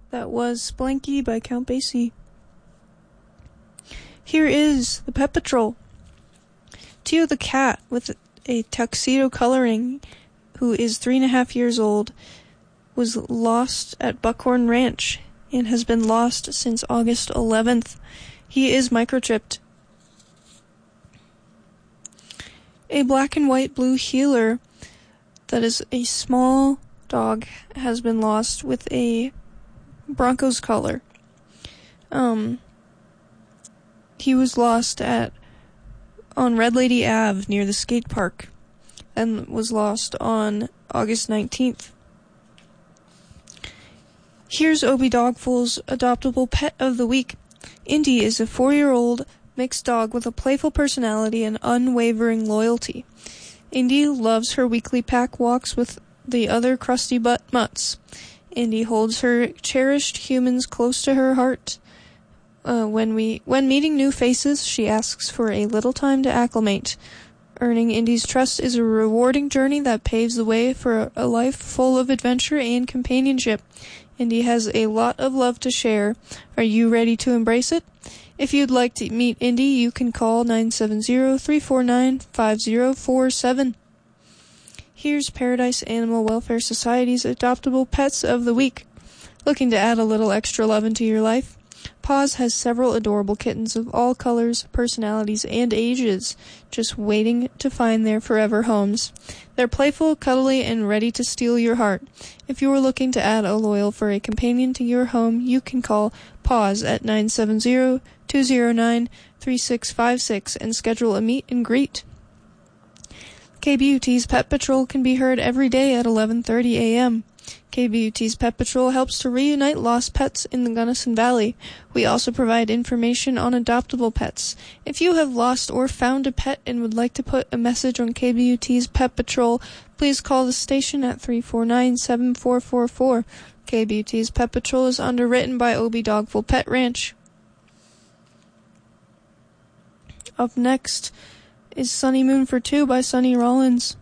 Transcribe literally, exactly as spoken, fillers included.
That was Splanky by Count Basie. Here is the Pet Patrol. Tio the cat with a tuxedo coloring, who is three and a half years old, was lost at Buckhorn Ranch and has been lost since August eleventh. He is microchipped. A black and white blue heeler that is a small dog has been lost with a Broncos collar. Um, he was lost at on Red Lady Avenue near the skate park and was lost on August nineteenth. Here's Obie Dogful's adoptable pet of the week. Indy is a four-year-old mixed dog with a playful personality and unwavering loyalty. Indy loves her weekly pack walks with the other crusty butt mutts. Indy holds her cherished humans close to her heart. Uh, when we when meeting new faces, she asks for a little time to acclimate. Earning Indy's trust is a rewarding journey that paves the way for a life full of adventure and companionship. Indy has a lot of love to share. Are you ready to embrace it? If you'd like to meet Indy, you can call nine seven zero, three four nine, five zero four seven. Here's Paradise Animal Welfare Society's adoptable pets of the week. Looking to add a little extra love into your life? Paws has several adorable kittens of all colors, personalities, and ages, just waiting to find their forever homes. They're playful, cuddly, and ready to steal your heart. If you are looking to add a loyal furry companion to your home, you can call Paws at nine seven zero, two zero nine, three six five six and schedule a meet and greet. K B U T's Pet Patrol can be heard every day at eleven thirty a.m. K B U T's Pet Patrol helps to reunite lost pets in the Gunnison Valley. We also provide information on adoptable pets. If you have lost or found a pet and would like to put a message on K B U T's Pet Patrol, please call the station at three four nine, seven four four four. K B U T's Pet Patrol is underwritten by Obie Dogful Pet Ranch. Up next is Sunny Moon for Two by Sonny Rollins.